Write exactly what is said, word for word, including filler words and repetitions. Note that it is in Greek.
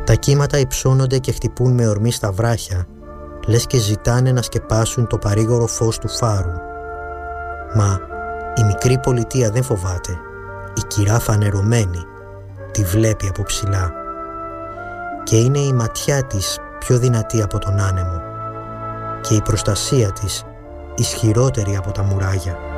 Τα κύματα υψώνονται και χτυπούν με ορμή στα βράχια, λες και ζητάνε να σκεπάσουν το παρήγορο φως του φάρου. Μα η μικρή πολιτεία δεν φοβάται. Η κυρά φανερωμένη τη βλέπει από ψηλά. Και είναι η ματιά της πιο δυνατή από τον άνεμο και η προστασία της ισχυρότερη από τα μουράγια.